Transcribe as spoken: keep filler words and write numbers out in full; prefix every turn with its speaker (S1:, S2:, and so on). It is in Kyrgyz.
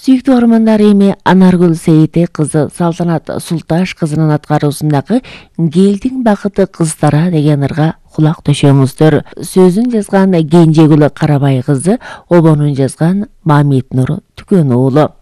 S1: Сүйүктүү армандар эми Анаргүл Сейите кызы Салтанат Султаш кызынын аткаруусундагы «Келдиң бакыты кыздара» деген ырга кулак төшөңүздөр. Сөзүн жазган Кенжегүл Карабай кызы, обонун жазган Мамит Нур Түкөн уулу.